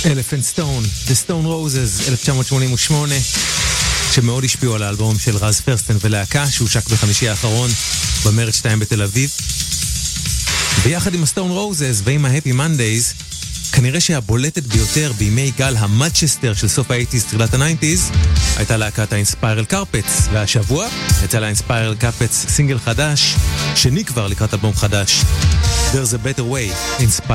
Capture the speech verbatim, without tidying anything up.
Elephant Stone, The Stone Roses, אלף תשע מאות שמונים ושמונה, שמאוד השפיעו על האלבום של רז פרסטן ולהקה, שהושק בחמישי האחרון במרד שתיים בתל אביב. ויחד עם הסטון רוזס ועם ה-Happy Mondays, כנראה שהבולטת ביותר בימי גל המנצ'סטר של סוף ה-שמונים, תחילת ה-תשעים, הייתה להקת האינספיירל קרפטס, והשבוע יצא לאינספיירל קרפטס סינגל חדש, שני כבר לקראת אלבום חדש, There's a Better Way, Inspired